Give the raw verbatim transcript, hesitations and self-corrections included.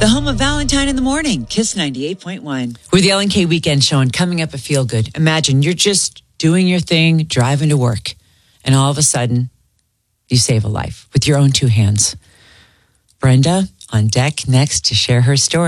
The home of Valentine in the Morning, Kiss ninety-eight point one. We're the L N K Weekend Show, and coming up a Feel Good. Imagine you're just doing your thing, driving to work, and all of a sudden, you save a life with your own two hands. Brenda on deck next to share her story.